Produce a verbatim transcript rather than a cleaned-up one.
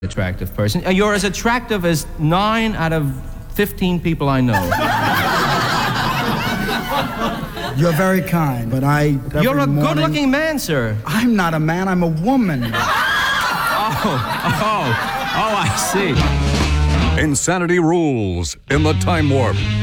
attractive person. You're as attractive as nine out of fifteen people I know. You're very kind, but I... You're a morning, good-looking man, sir. I'm not a man, I'm a woman. Oh, oh, oh, I see. Insanity rules in the Time Warp.